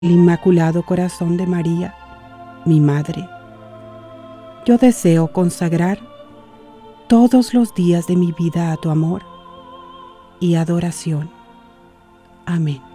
el Inmaculado Corazón de María, mi Madre, yo deseo consagrar todos los días de mi vida a tu amor y adoración. Amén.